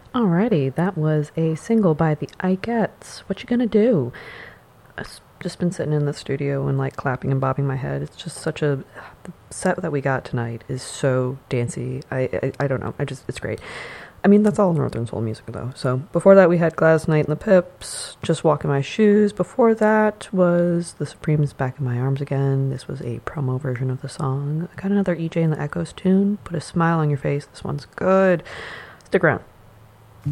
Alrighty, that was a single by the Ikettes. What you gonna do? I've just been sitting in the studio and like clapping and bobbing my head. It's just such a the set that we got tonight is so dancey. I don't know. It's great. I mean that's all Northern Soul music though. So before that we had Gladys Knight and the Pips, Just Walk in My Shoes. Before that was The Supremes, Back in My Arms Again. This was a promo version of the song. I got another EJ and the Echoes tune. Put a smile on your face. This one's good. Stick around.